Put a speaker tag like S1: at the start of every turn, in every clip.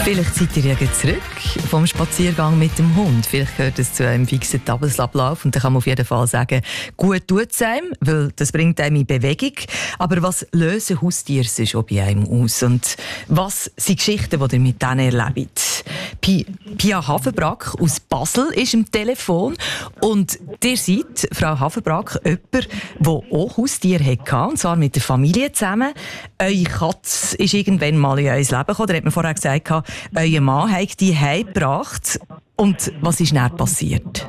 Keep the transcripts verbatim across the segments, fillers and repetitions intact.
S1: Vielleicht seid ihr ja zurück vom Spaziergang mit dem Hund. Vielleicht gehört es zu einem fixen Tagesablauf und dann kann man auf jeden Fall sagen, gut tut es einem, weil das bringt einem in Bewegung. Aber was lösen Haustiere sonst auch bei einem aus? Und was sind Geschichten, die ihr mit denen erlebt? Pia Hafenbrack aus Basel ist am Telefon und ihr seid, Frau Hafenbrack, jemand, der auch Haustiere hatte, und zwar mit der Familie zusammen. Eure Katze ist irgendwann mal in euer Leben gekommen. Da hat man vorher gesagt, euer Mann hat die heimgebracht. Und was ist dann passiert?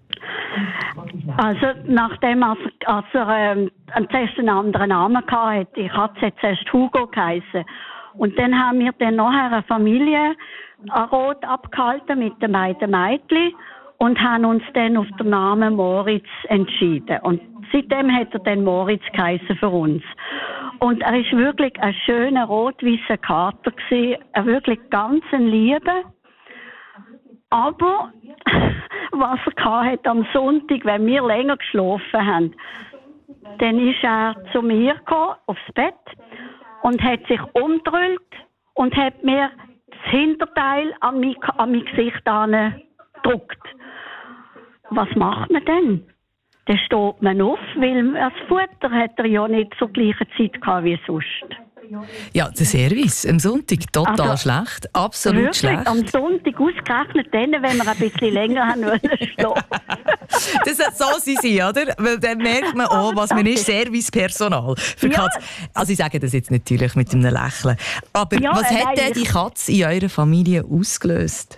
S2: Also, nachdem er, als er ähm, zuerst einen anderen Namen hatte, die Katze hat zuerst Hugo geheissen. Und dann haben wir dann nachher eine Familie an Rot abgehalten mit den beiden Mädchen und haben uns dann auf den Namen Moritz entschieden. Und seitdem hat er dann Moritz geheissen für uns. Und er ist wirklich ein schöner rot-weißer Kater gewesen, ein wirklich ganz ein Lieber. Aber was er hatte am Sonntag, wenn wir länger geschlafen haben, dann ist er zu mir gekommen, aufs Bett, und hat sich umgedrückt und hat mir das Hinterteil an mein, an mein Gesicht gedrückt. Was macht man denn? Dann steht man auf, weil das Futter hat er ja nicht zur gleichen Zeit gehabt wie sonst.
S1: Ja, der Service am Sonntag total
S2: also,
S1: schlecht, absolut
S2: wirklich,
S1: schlecht.
S2: Am Sonntag ausgerechnet dann, wenn wir ein bisschen länger haben wollen schlafen.
S1: Das hat so sein, oder? Weil dann merkt man auch, was man ist, Servicepersonal. Für
S2: ja.
S1: Katze. Also ich sage das jetzt natürlich mit einem Lächeln. Aber
S2: ja,
S1: was hat denn die Katze in eurer Familie ausgelöst?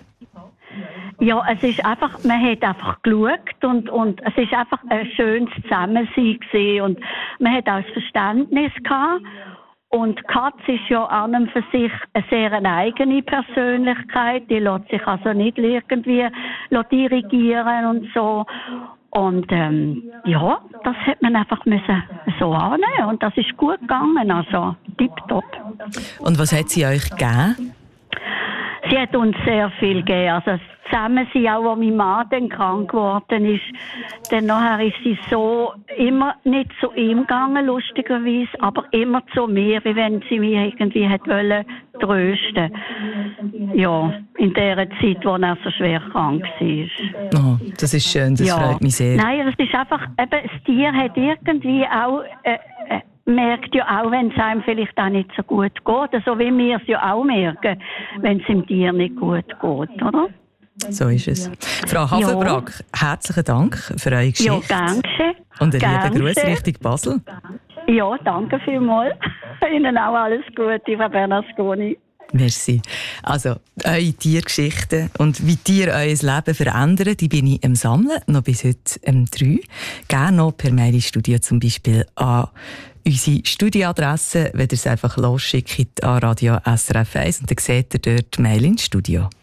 S2: Ja, es ist einfach, man hat einfach geschaut und, und es ist einfach ein schönes Zusammensein gewesen und man hat auch das Verständnis gehabt. Und die Katze ist ja an und für sich eine sehr eine eigene Persönlichkeit. Die lässt sich also nicht irgendwie dirigieren und so. Und ähm, ja, das hat man einfach müssen so annehmen und das ist gut gegangen, also tipptopp.
S1: Und was hat sie euch gegeben?
S2: Sie hat uns sehr viel gegeben. Also das Zusammensein, auch als mein Mann dann krank geworden ist, dann nachher ist sie so immer nicht zu ihm gegangen, lustigerweise, aber immer zu mir, wie wenn sie mich irgendwie hätte wollen trösten. Ja, in der Zeit, wo er so schwer krank war.
S1: Oh, das ist schön, das
S2: ja.
S1: freut mich sehr.
S2: Nein, das ist einfach, eben, das Tier hat irgendwie auch äh, äh, merkt ja auch, wenn es einem vielleicht auch nicht so gut geht. So wie wir es ja auch merken, wenn es dem Tier nicht gut geht, oder?
S1: So ist es. Frau Hafenbrack, ja. Herzlichen Dank für eure Geschichte.
S2: Ja, danke.
S1: Und einen
S2: danke.
S1: lieben Gruß Richtung Basel.
S2: Ja, danke vielmals. Ihnen auch alles Gute, Frau Bernasconi.
S1: Merci. Also, eure Tiergeschichten und wie Tiere euer Leben verändern, die bin ich am Sammeln, noch bis heute um drei. Gerne noch per Mail ins Studio zum Beispiel an unsere Studioadresse, wenn ihr es einfach losschickt an Radio S R F eins und dann seht ihr dort die Mail ins Studio.